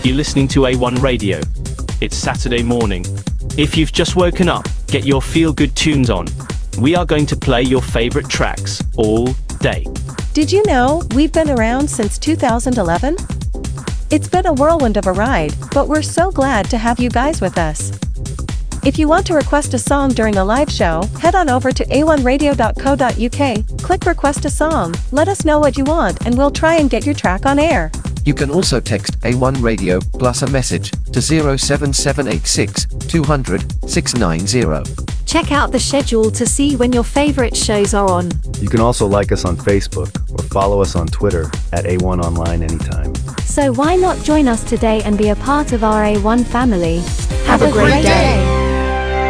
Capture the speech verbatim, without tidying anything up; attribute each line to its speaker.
Speaker 1: You're listening to A one Radio. It's Saturday morning. If you've just woken up, get your feel-good tunes on. We are going to play your favorite tracks all day.
Speaker 2: Did you know we've been around since two thousand eleven? It's been a whirlwind of a ride, but we're so glad to have you guys with us. If you want to request a song during a live show, head on over to a one radio dot co dot u k, click request a song, let us know what you want, and we'll try and get your track on air.
Speaker 3: You can also text A one Radio plus a message to zero seven seven eight six two zero zero six nine zero.
Speaker 4: Check out the schedule to see when your favorite shows are on.
Speaker 5: You can also like us on Facebook or follow us on Twitter at A one Online anytime.
Speaker 4: So why not join us today and be a part of our A one family?
Speaker 2: Have, Have a great, great day. day.